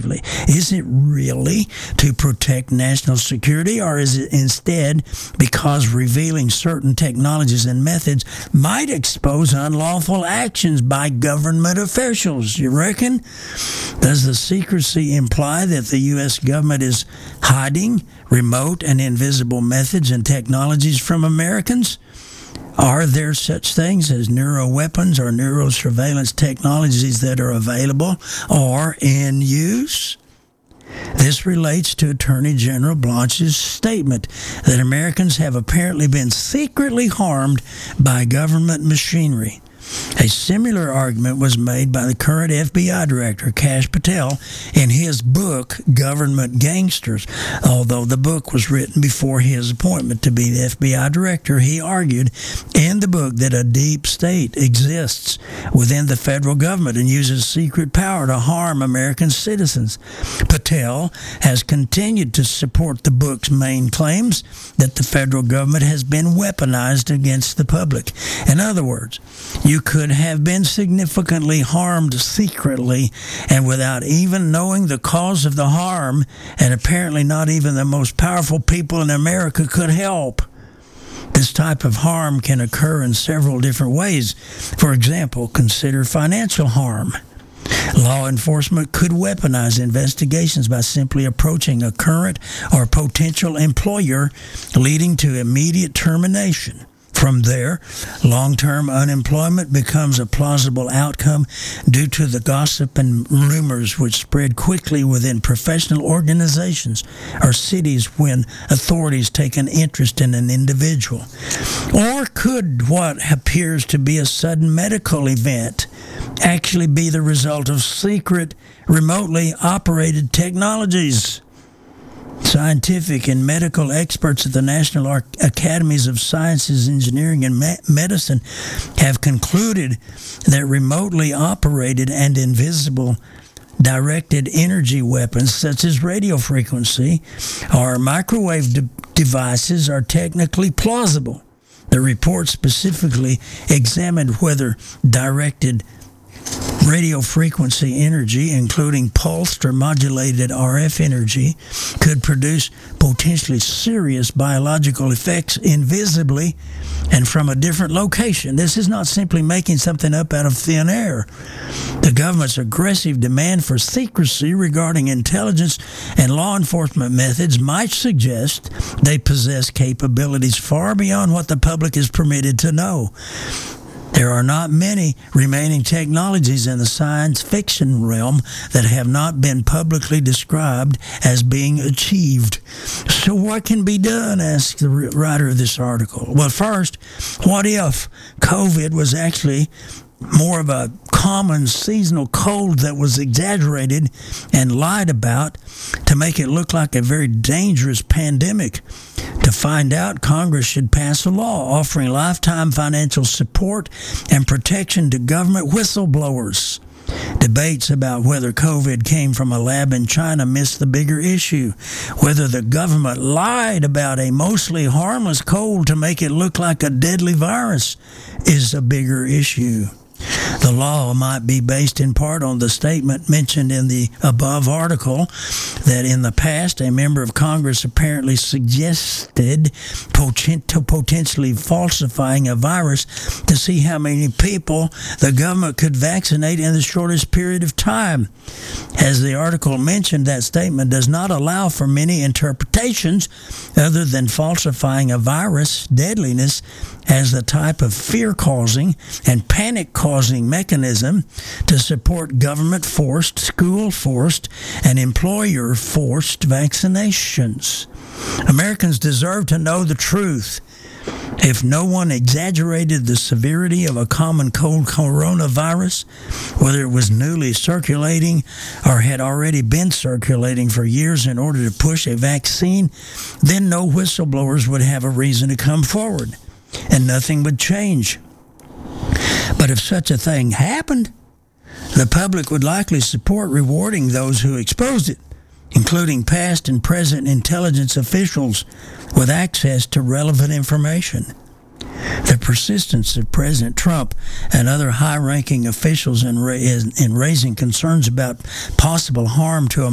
aggressively? Is it really to protect national security, or is it instead because revealing certain technologies and methods might expose unlawful actions by government officials? You reckon? Does the secrecy imply that the U.S. government is hiding remote and invisible methods and technologies from Americans? Are there such things as neuroweapons or neurosurveillance technologies that are available or in use? This relates to Attorney General Blanche's statement that Americans have apparently been secretly harmed by government machinery. A similar argument was made by the current FBI director, Kash Patel, in his book, Government Gangsters. Although the book was written before his appointment to be the FBI director, he argued in the book that a deep state exists within the federal government and uses secret power to harm American citizens. Patel has continued to support the book's main claims that the federal government has been weaponized against the public. In other words, you could have been significantly harmed secretly and without even knowing the cause of the harm, and apparently not even the most powerful people in America could help. This type of harm can occur in several different ways. For example, consider financial harm. Law enforcement could weaponize investigations by simply approaching a current or potential employer, leading to immediate termination. From there, long-term unemployment becomes a plausible outcome due to the gossip and rumors which spread quickly within professional organizations or cities when authorities take an interest in an individual. Or could what appears to be a sudden medical event actually be the result of secret, remotely operated technologies? Scientific and medical experts at the National Academies of Sciences, Engineering, and Medicine have concluded that remotely operated and invisible directed energy weapons such as radio frequency or microwave devices are technically plausible. The report specifically examined whether directed radio frequency energy, including pulsed or modulated RF energy, could produce potentially serious biological effects invisibly and from a different location. This is not simply making something up out of thin air. The government's aggressive demand for secrecy regarding intelligence and law enforcement methods might suggest they possess capabilities far beyond what the public is permitted to know. There are not many remaining technologies in the science fiction realm that have not been publicly described as being achieved. So what can be done, asks the writer of this article. Well, first, what if COVID was actually more of a common seasonal cold that was exaggerated and lied about to make it look like a very dangerous pandemic? To find out, Congress should pass a law offering lifetime financial support and protection to government whistleblowers. Debates about whether COVID came from a lab in China miss the bigger issue. Whether the government lied about a mostly harmless cold to make it look like a deadly virus is a bigger issue. The law might be based in part on the statement mentioned in the above article that in the past a member of Congress apparently suggested potentially falsifying a virus to see how many people the government could vaccinate in the shortest period of time. As the article mentioned, that statement does not allow for many interpretations other than falsifying a virus deadliness as the type of fear-causing and panic-causing mechanism to support government-forced, school-forced, and employer-forced vaccinations. Americans deserve to know the truth. If no one exaggerated the severity of a common cold coronavirus, whether it was newly circulating or had already been circulating for years in order to push a vaccine, then no whistleblowers would have a reason to come forward, and nothing would change. But if such a thing happened, the public would likely support rewarding those who exposed it, including past and present intelligence officials with access to relevant information. The persistence of President Trump and other high-ranking officials in raising concerns about possible harm to